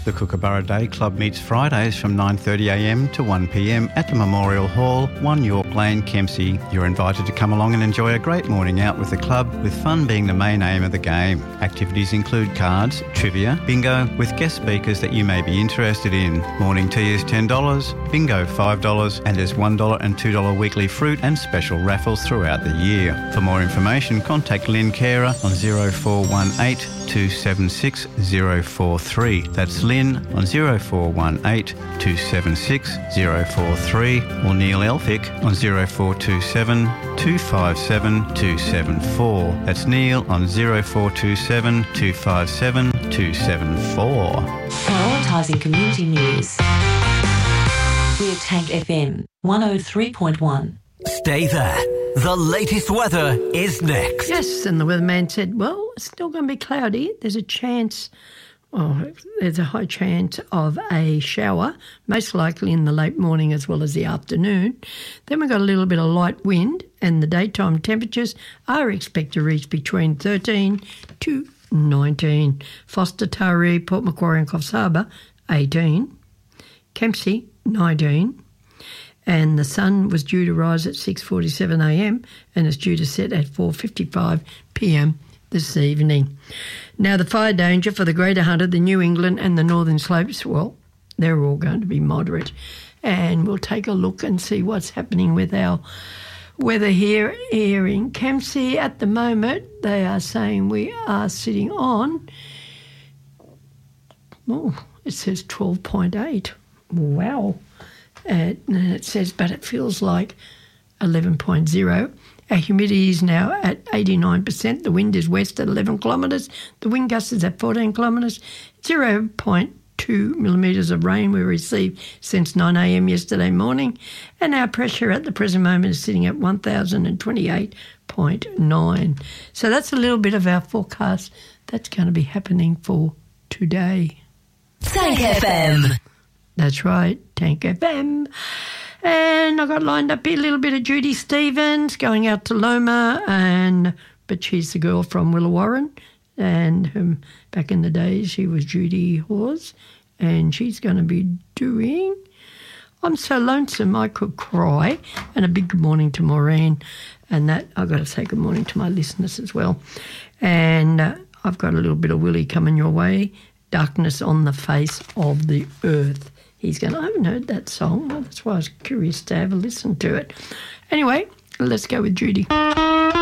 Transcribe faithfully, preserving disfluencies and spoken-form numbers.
The Kookaburra Day Club meets Fridays from nine thirty a m to one p m at the Memorial Hall, one York Lane, Kempsey. You're invited to come along and enjoy a great morning out with the club, with fun being the main aim of the game. Activities include cards, trivia, bingo, with guest speakers that you may be interested in. Morning tea is ten dollars, bingo five dollars, and there's one dollar and two dollars weekly fruit and special raffles throughout the year. For more information, contact Lynn Carer on zero four one eight, two seven six, zero four three. That's Lynn on zero four one eight, two seven six, zero four three, or Neil Elphick on zero four two seven, two five seven, two seven four. That's Neil on zero four two seven, two five seven, two seven four. Prioritising community news. We're Tank F M one oh three point one. Stay there. The latest weather is next. Yes, and the weatherman said, well, it's still going to be cloudy. There's a chance, oh, there's a high chance of a shower, most likely in the late morning as well as the afternoon. Then we've got a little bit of light wind, and the daytime temperatures are expected to reach between thirteen to nineteen. Foster, Taree, Port Macquarie and Coffs Harbour, eighteen. Kempsey, nineteen. And the sun was due to rise at six forty-seven a m and is due to set at four fifty-five p m this evening. Now, the fire danger for the Greater Hunter, the New England and the Northern Slopes, well, they're all going to be moderate. And we'll take a look and see what's happening with our weather here, here in Kempsey. At the moment, they are saying we are sitting on, oh, it says twelve point eight. Wow. And it says, but it feels like eleven point oh. Our humidity is now at eighty-nine percent. The wind is west at eleven kilometres. The wind gust is at fourteen kilometres. zero point two millimetres of rain we received since nine a m yesterday morning. And our pressure at the present moment is sitting at one thousand twenty-eight point nine. So that's a little bit of our forecast that's going to be happening for today. Tank F M. That's right, Tank F M. And I got lined up here a little bit of Judy Stevens going out to Loma, and but she's the girl from Willawarren, and um, back in the day she was Judy Hawes, and she's going to be doing I'm So Lonesome I Could Cry, and a big good morning to Maureen, and that I've got to say good morning to my listeners as well. And uh, I've got a little bit of Willie coming your way, Darkness on the Face of the Earth. He's going, I haven't heard that song. Well, that's why I was curious to have a listen to it. Anyway, let's go with Judy.